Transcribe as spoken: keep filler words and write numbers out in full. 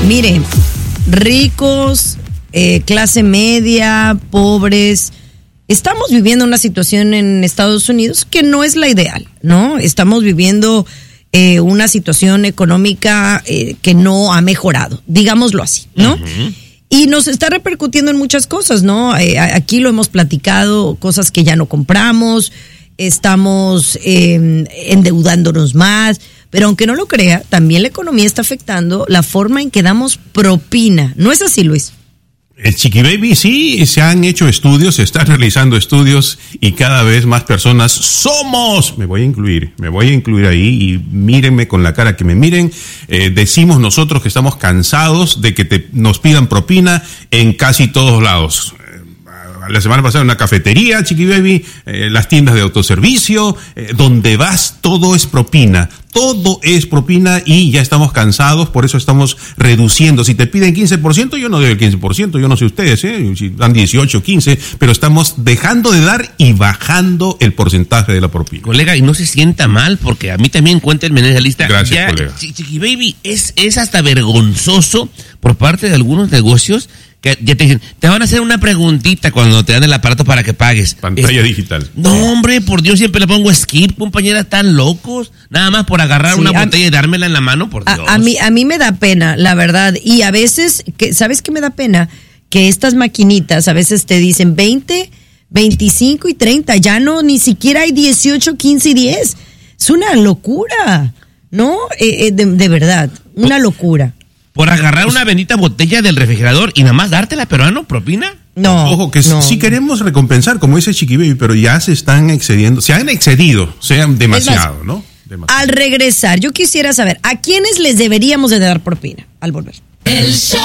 Mire, ricos, eh, clase media, pobres, estamos viviendo una situación en Estados Unidos que no es la ideal, ¿no? Estamos viviendo eh, una situación económica eh, que no ha mejorado, digámoslo así, ¿no? Uh-huh. Y nos está repercutiendo en muchas cosas, ¿no? Eh, aquí lo hemos platicado, cosas que ya no compramos, estamos eh, endeudándonos más, pero aunque no lo crea, también la economía está afectando la forma en que damos propina. ¿No es así, Luis? El Chiqui Baby, sí, se han hecho estudios, se están realizando estudios y cada vez más personas somos, me voy a incluir, me voy a incluir ahí y mírenme con la cara que me miren, eh, decimos nosotros que estamos cansados de que te, nos pidan propina en casi todos lados. La semana pasada en una cafetería, Chiqui Baby, eh, las tiendas de autoservicio, eh, donde vas todo es propina, todo es propina y ya estamos cansados, por eso estamos reduciendo. Si te piden quince por ciento, yo no doy el quince por ciento, yo no sé ustedes, ¿eh? Si dan dieciocho, quince, pero estamos dejando de dar y bajando el porcentaje de la propina. Colega, y no se sienta mal, porque a mí también cuéntenme en esa lista. Gracias, ya, colega. Chiqui Baby, es, es hasta vergonzoso por parte de algunos negocios que ya te dicen, te van a hacer una preguntita cuando te dan el aparato para que pagues. Pantalla es, digital. No, hombre, por Dios, siempre le pongo skip, compañera, tan locos. Nada más por agarrar sí, una a, botella y dármela en la mano, por Dios. A, a, mí, a mí me da pena, la verdad. Y a veces, que, ¿sabes qué me da pena? Que estas maquinitas a veces te dicen veinte, veinticinco y treinta. Ya no, ni siquiera hay dieciocho, quince y diez. Es una locura, ¿no? Eh, eh, de, de verdad, una locura. Por agarrar una bendita botella del refrigerador y nada más dártela, peruano, propina. No. Ojo, que no. sí queremos recompensar, como dice Chiqui Baby, pero ya se están excediendo, se han excedido, sean demasiado, ¿no? Demasiado. Al regresar, yo quisiera saber, ¿a quiénes les deberíamos de dar propina al volver? El show